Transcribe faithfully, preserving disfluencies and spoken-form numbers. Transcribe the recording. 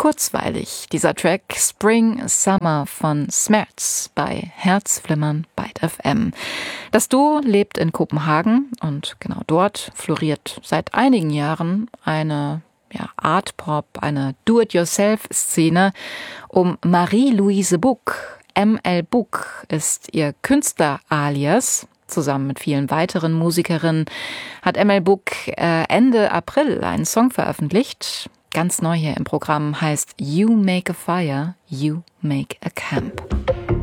kurzweilig, dieser Track Spring Summer von Smerz bei Herzflimmern Byte F M. Das Duo lebt in Kopenhagen und genau dort floriert seit einigen Jahren eine ja, Art-Pop, eine Do-it-yourself-Szene um Marie-Louise Buck. M L Buck ist ihr Künstler-Alias. Zusammen mit vielen weiteren Musikerinnen hat M L Buck äh, Ende April einen Song veröffentlicht. Ganz neu hier im Programm heißt You Make a Fire, You Make a Camp.